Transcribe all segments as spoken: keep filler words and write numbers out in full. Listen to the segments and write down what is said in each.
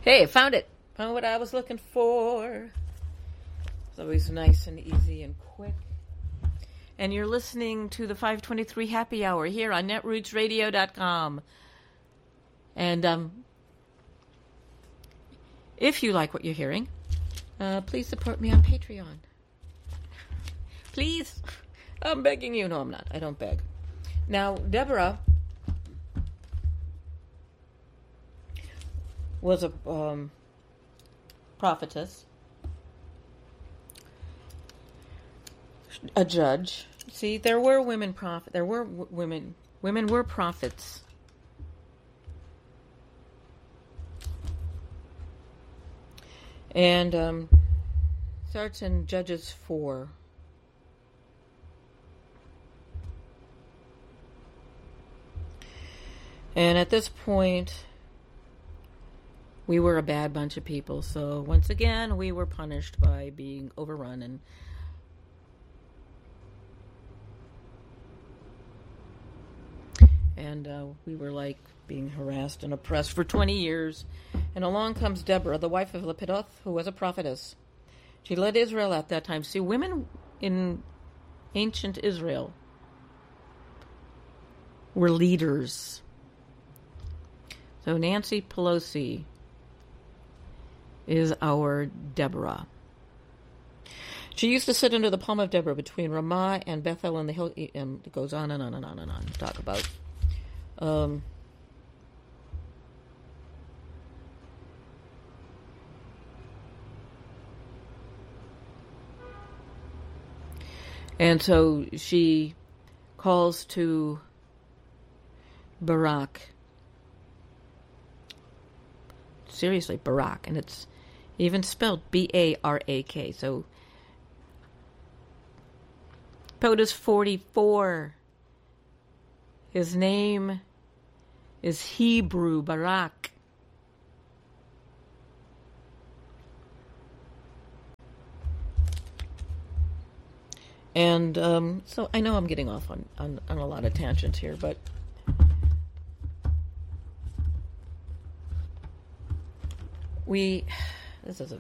Hey, I found it. Found what I was looking for. It's always nice and easy and quick. And you're listening to the five twenty-three Happy Hour here on netroots radio dot com. And um, if you like what you're hearing, uh, please support me on Patreon. Please. I'm begging you. No, I'm not. I don't beg. Now, Deborah was a um, prophetess, a judge. See, there were women prophet. There were w- women. Women were prophets. And um, starts in Judges four. And at this point, we were a bad bunch of people. So once again, we were punished by being overrun and and uh, we were like being harassed and oppressed for twenty years. And along comes Deborah, the wife of Lapidoth, who was a prophetess. She led Israel at that time. See, women in ancient Israel were leaders. So Nancy Pelosi is our Deborah. She used to sit under the palm of Deborah between Ramah and Bethel and the hill. And it goes on and on and on and on. Talk about um, and so she calls to Barak. Seriously, Barak, and it's even spelled B A R A K. So, POTUS forty-four. His name is Hebrew, Barak. And um, so I know I'm getting off on, on, on a lot of tangents here, but we, this is a,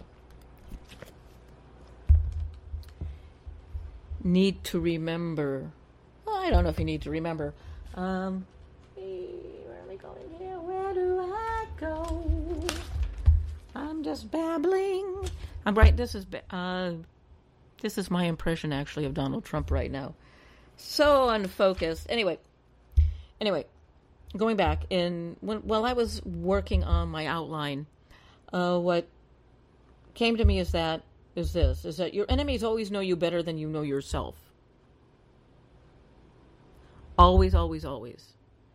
need to remember, well, I don't know if you need to remember, um, where are we going here? Where do I go? I'm just babbling. I'm right, this is, uh, this is my impression actually of Donald Trump right now. So unfocused. Anyway, anyway, going back, in, when, while I was working on my outline, Uh, what came to me is that is this is that your enemies always know you better than you know yourself. Always, always, always.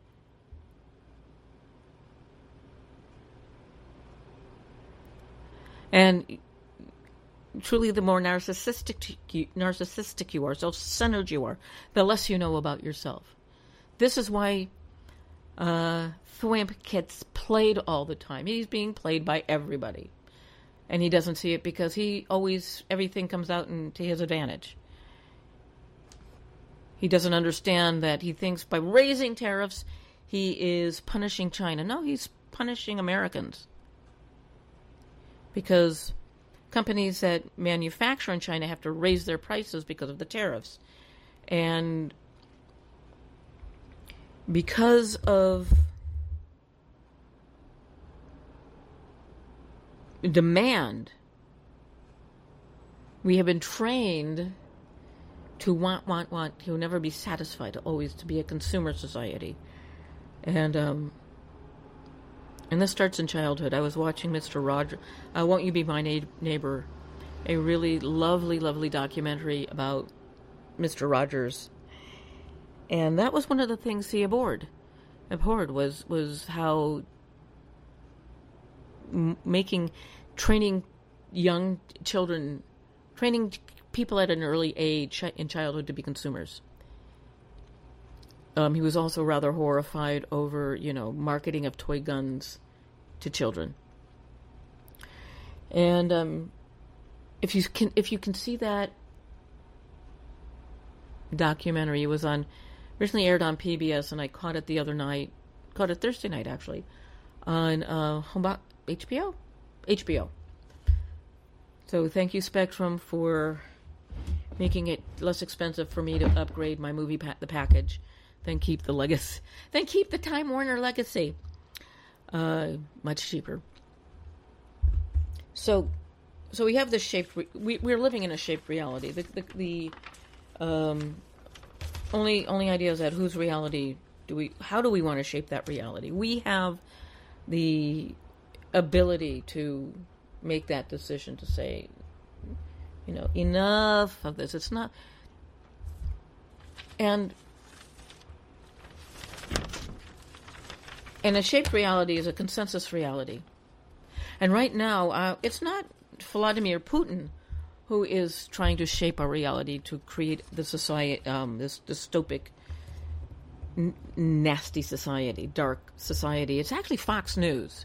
And truly, the more narcissistic you, narcissistic you are, self-centered you are, the less you know about yourself. This is why Uh, Thwimp gets played all the time. He's being played by everybody. And he doesn't see it because he always, everything comes out in, to his advantage. He doesn't understand that he thinks by raising tariffs, he is punishing China. No, he's punishing Americans. Because companies that manufacture in China have to raise their prices because of the tariffs. And because of demand, we have been trained to want, want, want, to never be satisfied, always to be a consumer society. And um, and this starts in childhood. I was watching Mister Rogers, uh, Won't You Be My Na- Neighbor, a really lovely, lovely documentary about Mister Rogers. And that was one of the things he abhorred. Abhorred was was how m- making, training young children, training people at an early age in childhood to be consumers. Um, he was also rather horrified over, you know, marketing of toy guns to children. And um, if you can, if you can see that documentary, it was on. Originally aired on P B S, and I caught it the other night, caught it Thursday night actually, on uh, H B O. H B O. So thank you, Spectrum, for making it less expensive for me to upgrade my movie pa- the package than keep the legacy. Then keep the Time Warner legacy. Uh, much cheaper. So, so we have this shaped. Re- we we're living in a shaped reality. The the, the um, only only idea is that whose reality do we? How do we want to shape that reality? We have the ability to make that decision to say, you know, enough of this. It's not, and and a shaped reality is a consensus reality. And right now, uh, it's not Vladimir Putin who is trying to shape our reality to create the society, um, this dystopic, n- nasty society, dark society. It's actually Fox News.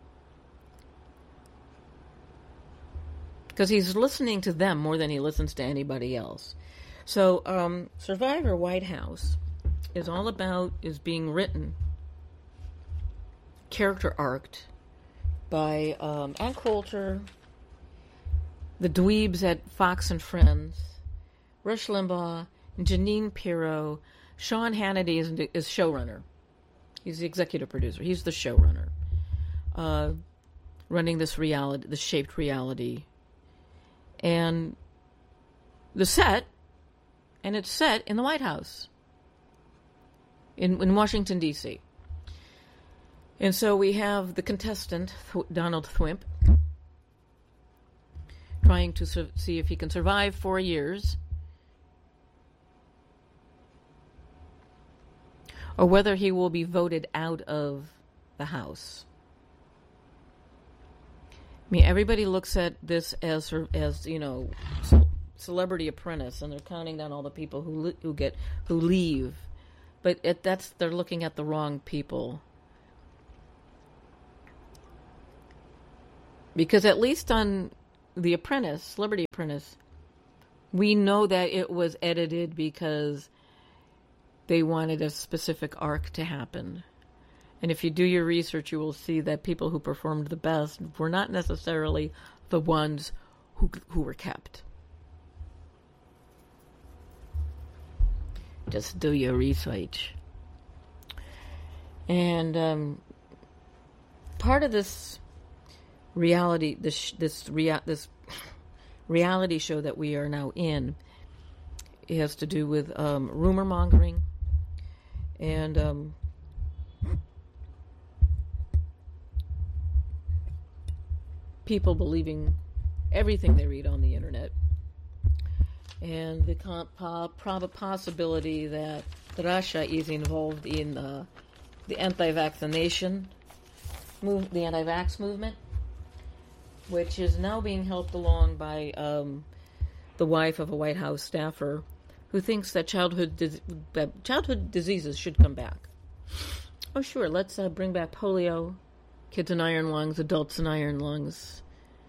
Because he's listening to them more than he listens to anybody else. So, um, Survivor White House is all about, is being written, character arced, by um, Ann Coulter, the dweebs at Fox and Friends, Rush Limbaugh, Jeanine Pirro. Sean Hannity is, is showrunner. He's the executive producer. He's the showrunner, uh, running this reality, the shaped reality. And the set, and it's set in the White House, in, in Washington, D C And so we have the contestant, Donald Thwimp, trying to su- see if he can survive four years, or whether he will be voted out of the House. I mean, everybody looks at this as, as you know, Celebrity Apprentice, and they're counting down all the people who who get who leave, but it, that's they're looking at the wrong people. Because at least on The Apprentice, Celebrity Apprentice, we know that it was edited because they wanted a specific arc to happen. And if you do your research, you will see that people who performed the best were not necessarily the ones who who were kept. Just do your research. And um, part of this reality, this this rea- this reality show that we are now in, it has to do with um, rumor mongering and um, people believing everything they read on the internet, and the comp- po- prob- possibility that Russia is involved in uh, the anti-vaccination move, the anti-vax movement, which is now being helped along by um, the wife of a White House staffer who thinks that childhood dis- that childhood diseases should come back. Oh, sure, let's uh, bring back polio, kids in iron lungs, adults in iron lungs.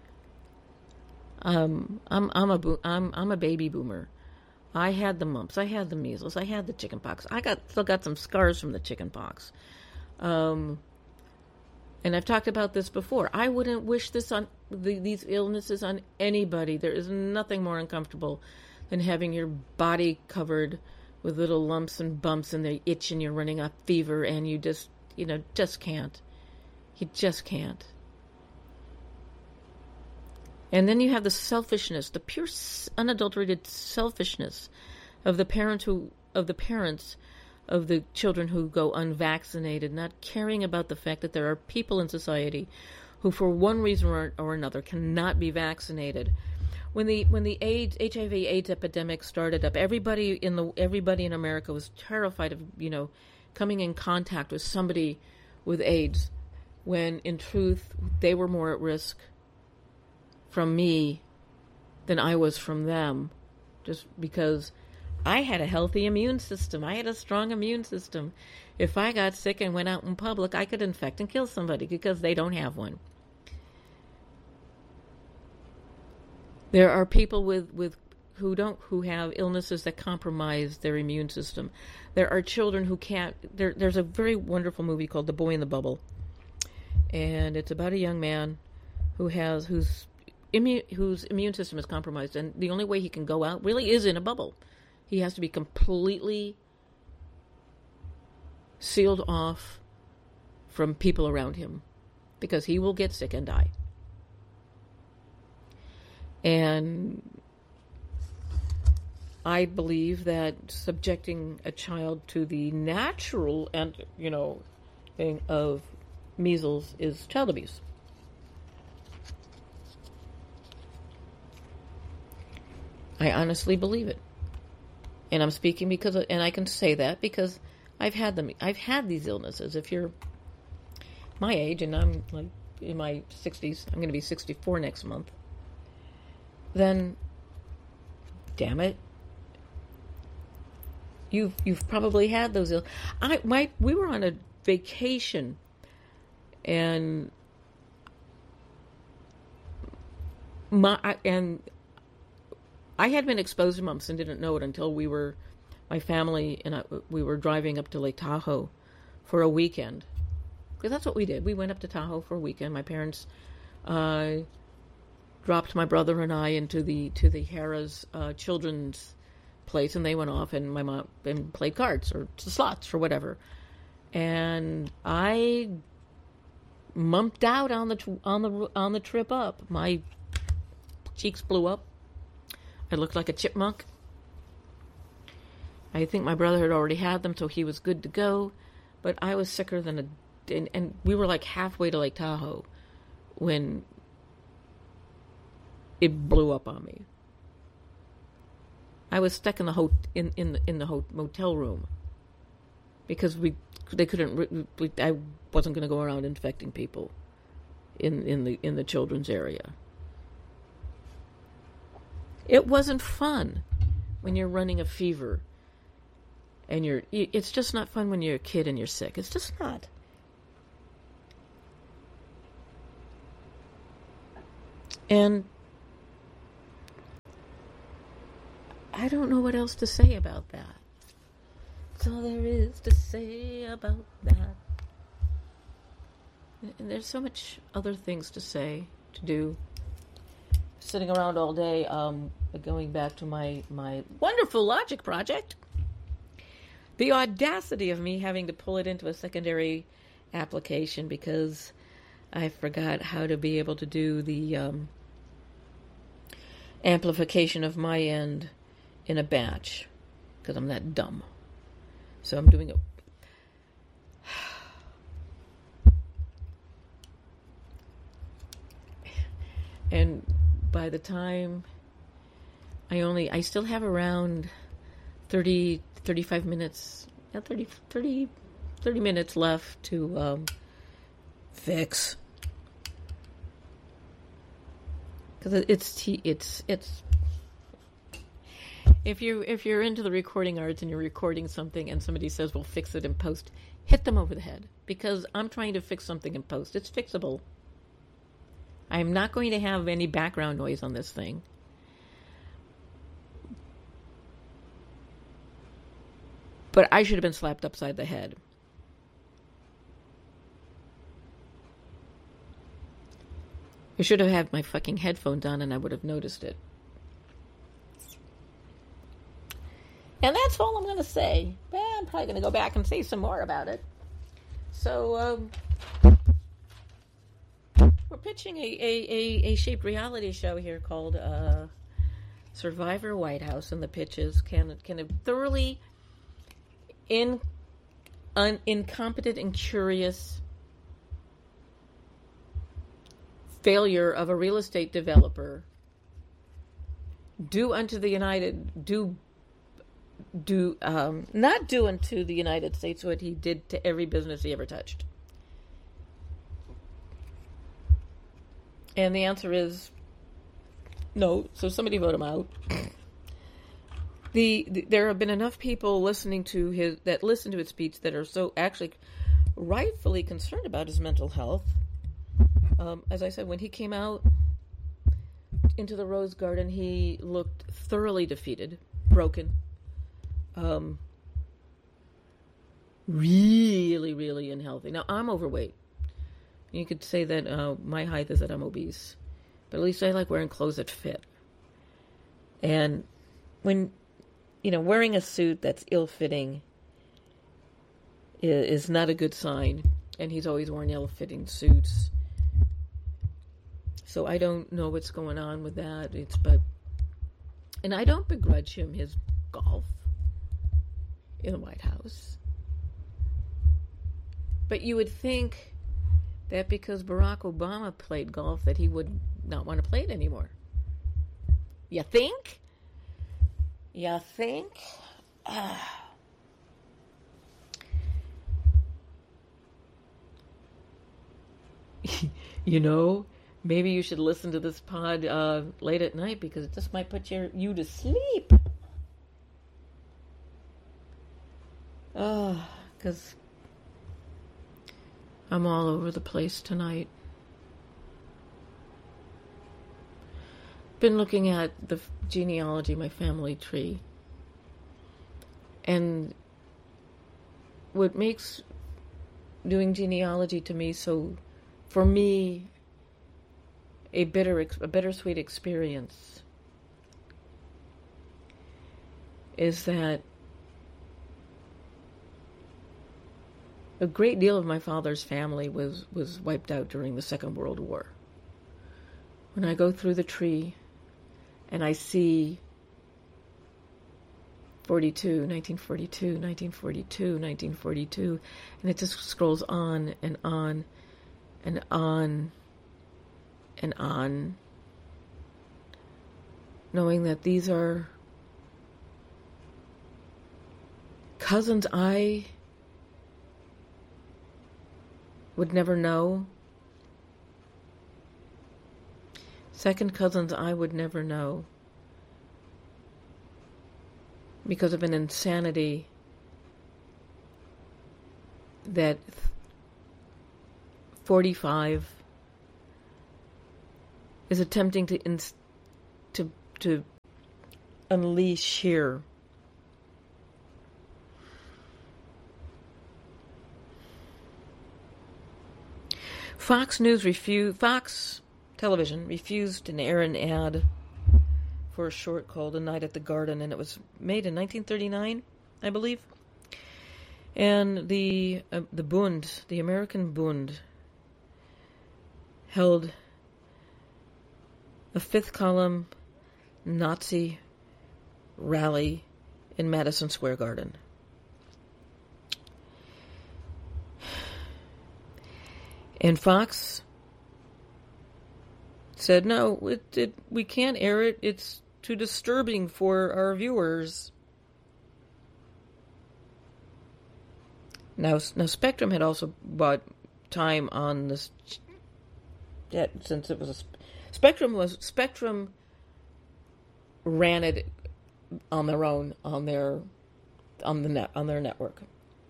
Um, I'm I'm a bo- I'm I'm a baby boomer. I had the mumps, I had the measles, I had the chicken pox. I got still got some scars from the chicken pox. Um, and I've talked about this before. I wouldn't wish this on the, these illnesses on anybody. There is nothing more uncomfortable than having your body covered with little lumps and bumps, and they itch, and you're running a fever, and you just, you know, just can't. You just can't. And then you have the selfishness, the pure, unadulterated selfishness of the parent who, of the parents of the children who go unvaccinated, not caring about the fact that there are people in society who, for one reason or, or another, cannot be vaccinated. When the when the AIDS, H I V/AIDS epidemic started up, everybody in the everybody in America was terrified of, you know, coming in contact with somebody with AIDS, when in truth they were more at risk from me than I was from them, just because I had a healthy immune system. I had a strong immune system. If I got sick and went out in public, I could infect and kill somebody because they don't have one. There are people with, with who don't who have illnesses that compromise their immune system. There are children who can't. There, there's a very wonderful movie called The Boy in the Bubble, and it's about a young man who has whose immune whose immune system is compromised, and the only way he can go out really is in a bubble. He has to be completely sealed off from people around him, because he will get sick and die. And I believe that subjecting a child to the natural and, you know, thing of measles is child abuse. I honestly believe it. And I'm speaking because, of, and I can say that because I've had them. I've had these illnesses. If you're my age, and I'm like in my sixties, I'm going to be sixty-four next month, then, damn it, you've you've probably had those ill. I my we were on a vacation, and my and I had been exposed to mumps and didn't know it until we were, my family and I, we were driving up to Lake Tahoe for a weekend. Because that's what we did. We went up to Tahoe for a weekend. My parents uh, dropped my brother and I into the to the Harrah's uh, children's place, and they went off, and my mom and played cards or slots or whatever. And I mumped out on the on the on the trip up. My cheeks blew up. I looked like a chipmunk. I think my brother had already had them, so he was good to go. But I was sicker than a... And, and we were like halfway to Lake Tahoe when it blew up on me. I was stuck in the ho- in in the, in the ho- motel room because we they couldn't. We, I wasn't going to go around infecting people in in the in the children's area. It wasn't fun when you're running a fever, and you're. It's just not fun when you're a kid and you're sick. It's just not. And I don't know what else to say about that. That's all there is to say about that. And there's so much other things to say, to do. Sitting around all day, um, going back to my, my wonderful logic project. The audacity of me having to pull it into a secondary application because I forgot how to be able to do the um, amplification of my end in a batch, because I'm that dumb. So I'm doing it. And by the time I only, I still have around thirty, thirty-five minutes, yeah, thirty, thirty, thirty minutes left to um, fix. Because it's it's it's if you if you're into the recording arts and you're recording something and somebody says, "Well, fix it in post," hit them over the head, because I'm trying to fix something in post. It's fixable. I'm not going to have any background noise on this thing. But I should have been slapped upside the head. I should have had my fucking headphones on and I would have noticed it. And that's all I'm going to say. Well, I'm probably going to go back and say some more about it. So, um, we're pitching a, a, a, a shaped reality show here called uh, Survivor White House, and the pitch is can, can a thoroughly in, un, incompetent and curious failure of a real estate developer do unto the United do do um, not do unto the United States what he did to every business he ever touched? And the answer is no. So somebody vote him out. The, the there have been enough people listening to his that listen to his speech that are so actually rightfully concerned about his mental health. Um, as I said, when he came out into the Rose Garden, he looked thoroughly defeated, broken, um, really, really unhealthy. Now, I'm overweight, You could say that uh, my height is that I'm obese. But at least I like wearing clothes that fit. And when, you know, wearing a suit that's ill-fitting is, is not a good sign. And he's always worn ill-fitting suits. So I don't know what's going on with that. It's but, and I don't begrudge him his golf in the White House. But you would think that because Barack Obama played golf that he would not want to play it anymore. You think? You think? Ah. You know, maybe you should listen to this pod uh, late at night because it just might put your, you to sleep. Oh, because I'm all over the place tonight. Been looking at the genealogy, my family tree. And what makes doing genealogy to me so, for me, a bitter, a bittersweet experience is that a great deal of my father's family was, was wiped out during the Second World War. When I go through the tree and I see forty-two, nineteen forty-two, nineteen forty-two, nineteen forty-two, and it just scrolls on and on and on and on, knowing that these are cousins I would never know, second cousins I would never know, because of an insanity that forty-five is attempting to inst- to to unleash here. Fox News refused, Fox Television refused an air an ad for a short called A Night at the Garden, and it was made in nineteen thirty-nine, I believe. And the uh, the Bund, the American Bund, held a fifth column Nazi rally in Madison Square Garden. And Fox said, no, it, it, we can't air it. It's too disturbing for our viewers. Now, now Spectrum had also bought time on this, yeah, since it was a, Spectrum was, Spectrum ran it on their own, on their, on the net, on their network.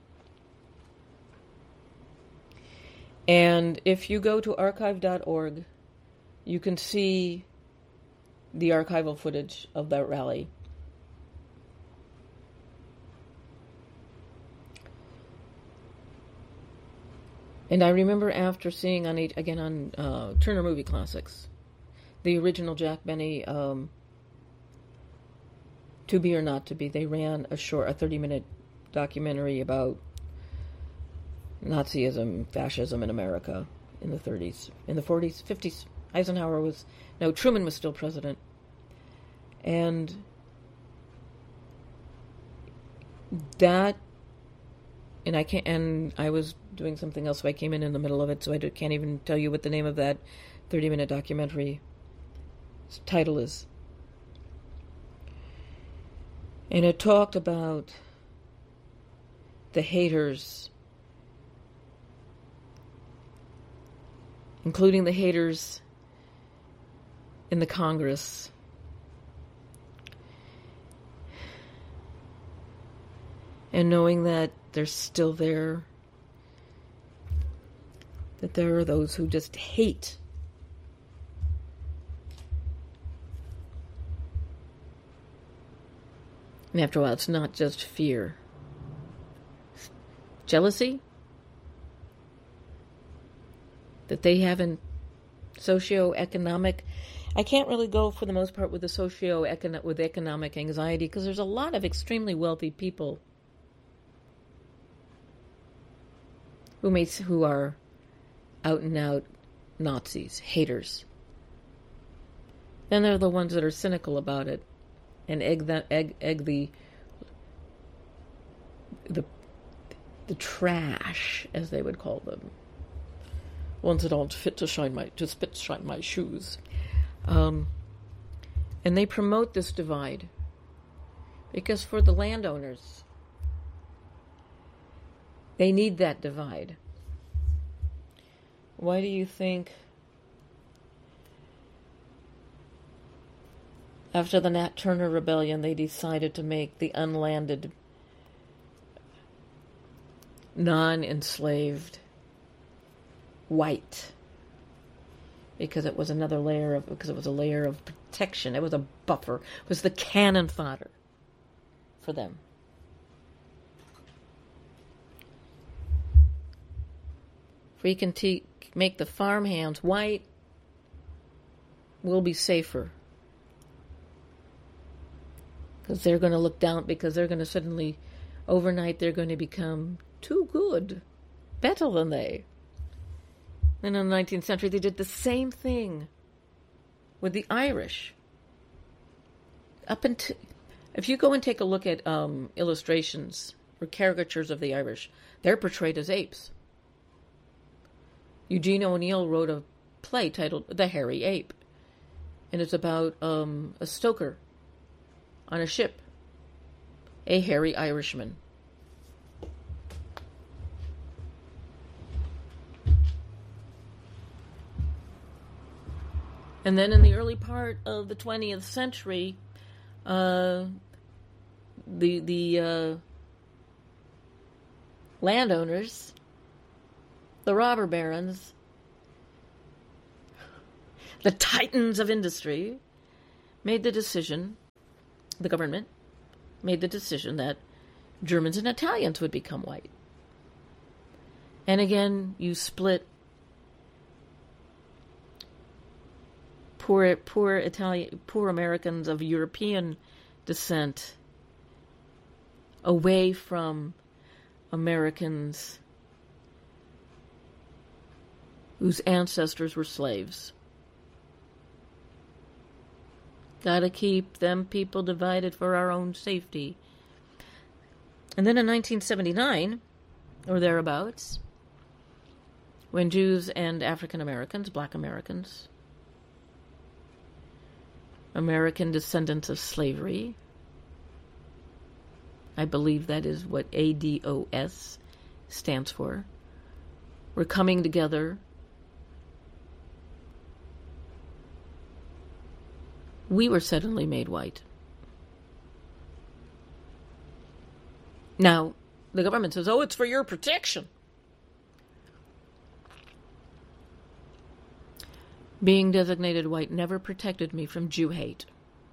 And if you go to archive dot org, you can see the archival footage of that rally. And I remember after seeing on again on uh, Turner Movie Classics, the original Jack Benny, um, To Be or Not to Be, they ran a short, a thirty-minute documentary about Nazism, fascism in America in the thirties, in the forties, fifties. Eisenhower was, no, Truman was still president. And that, and I can't, and I was doing something else, so I came in in the middle of it, so I can't even tell you what the name of that thirty-minute documentary title is. And it talked about the haters, including the haters in the Congress, and knowing that they're still there, that there are those who just hate. And after a while, it's not just fear. Jealousy? that they haven't socioeconomic. I can't really go for the most part with the socio with economic anxiety because there's a lot of extremely wealthy people who may, who are out and out Nazis, haters. Then there are the ones that are cynical about it and egg that egg egg the the the trash, as they would call them. Ones that don't fit to shine my to spit shine my shoes. Um, and they promote this divide because for the landowners, they need that divide. Why do you think after the Nat Turner Rebellion they decided to make the unlanded, non-enslaved white? Because it was another layer of, because it was a layer of protection. It was a buffer. It was the cannon fodder for them. If we can te- make the farmhands white, we'll be safer. Because they're going to look down, because they're going to suddenly, overnight, they're going to become too good, better than they. And in the nineteenth century, they did the same thing with the Irish. Up until, if you go and take a look at um, illustrations or caricatures of the Irish, they're portrayed as apes. Eugene O'Neill wrote a play titled The Hairy Ape, and it's about um, a stoker on a ship, a hairy Irishman. And then in the early part of the twentieth century, uh, the the uh, landowners, the robber barons, the titans of industry, made the decision, the government made the decision that Germans and Italians would become white. And again, you split Poor, poor Italian, poor Americans of European descent away from Americans whose ancestors were slaves. Gotta keep them people divided for our own safety. And then in nineteen seventy-nine, or thereabouts, when Jews and African Americans, black Americans, American descendants of slavery, I believe that is what A D O S stands for, were coming together. We were suddenly made white. Now, the government says, oh, it's for your protection. Being designated white never protected me from Jew hate.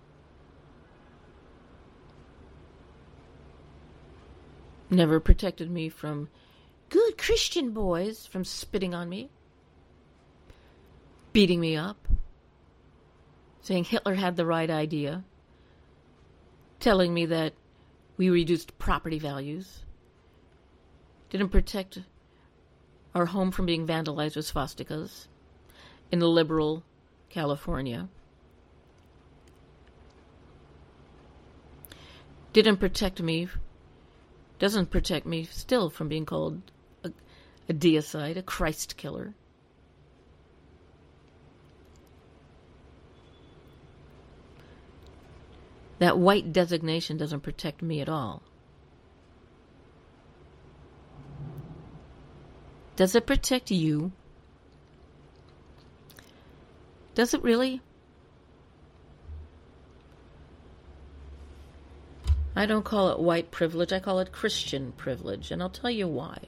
Never protected me from good Christian boys from spitting on me, beating me up, saying Hitler had the right idea, telling me that we reduced property values, didn't protect our home from being vandalized with swastikas in liberal California, didn't protect me, doesn't protect me still from being called a, a deicide, a Christ killer. That white designation doesn't protect me at all. Does it protect you? Does it really? I don't call it white privilege, I call it Christian privilege, and I'll tell you why.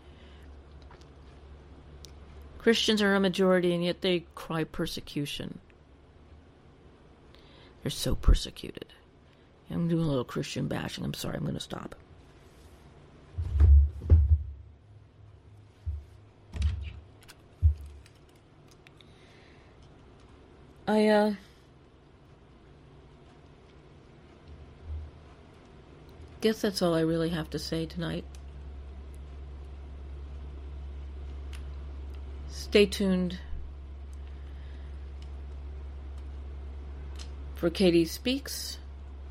Christians are a majority, and yet they cry persecution. They're so persecuted. I'm doing a little Christian bashing. I'm sorry, I'm going to stop. I, uh... guess that's all I really have to say tonight. Stay tuned for Katie Speaks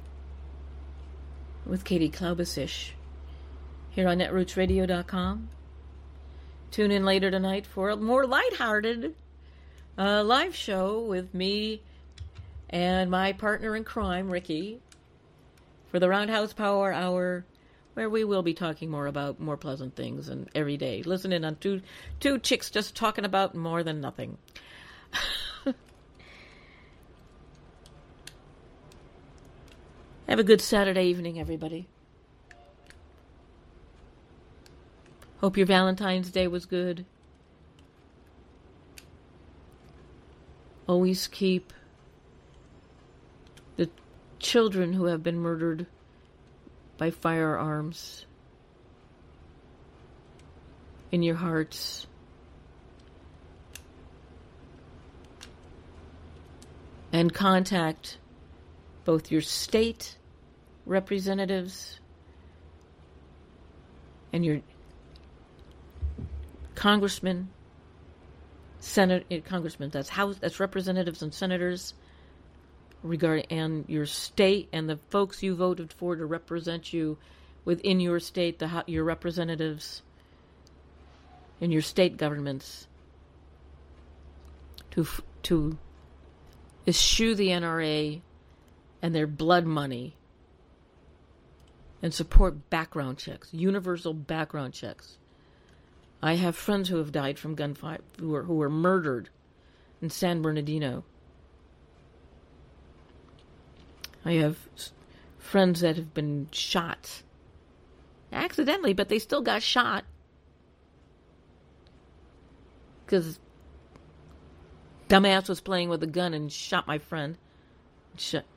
with Katie Klaubasisch here on netroots radio dot com. Tune in later tonight for a more lighthearted uh, live show with me and my partner in crime, Ricky, for the Roundhouse Power Hour, where we will be talking more about more pleasant things and every day. Listen in on two two chicks just talking about more than nothing. Have a good Saturday evening, everybody. Hope your Valentine's Day was good. Always keep the children who have been murdered by firearms in your hearts. And contact both your state representatives and your congressmen, senate, congressmen, that's house, that's representatives and senators, regarding, and your state and the folks you voted for to represent you within your state, the your representatives in your state governments, to to eschew the N R A and their blood money and support background checks, universal background checks. I have friends who have died from gunfire, who were, who were murdered in San Bernardino. I have friends that have been shot accidentally, but they still got shot because dumbass was playing with a gun and shot my friend. Shot,